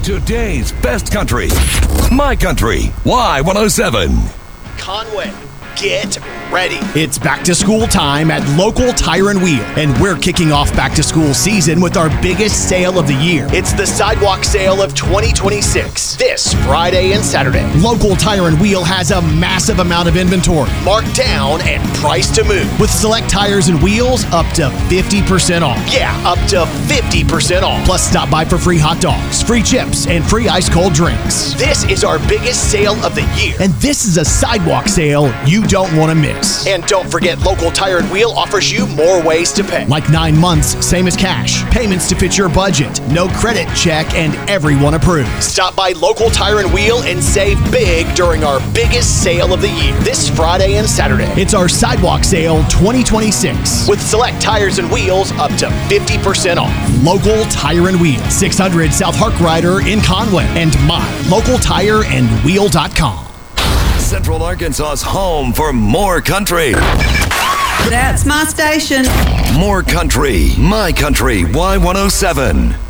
Today's best country. My Country Y107. Conway, get ready. It's back to school time at Local Tire and Wheel, and we're kicking off back to school season with our biggest sale of the year. It's the Sidewalk Sale of 2026, this Friday and Saturday. Local Tire and Wheel has a massive amount of inventory, Marked down and priced to move. with select tires and wheels up to 50% off. Yeah, up to 50% off. Plus, stop by for free hot dogs, free chips, and free ice cold drinks. This is our biggest sale of the year. And this is a sidewalk sale you don't want to miss. And don't forget, Local Tire and Wheel offers you more ways to pay. Like 9 months, same as cash. Payments to fit your budget. No credit check, and everyone approves. Stop by Local Tire and Wheel and save big during our biggest sale of the year, this Friday and Saturday. It's our sidewalk sale 2026. With select tires and wheels up to 50% off. Local Tire and Wheel, 600 South Harkrider in Conway, and mylocaltireandwheel.com. Central Arkansas's home for more country. That's my station. More country. My Country Y107.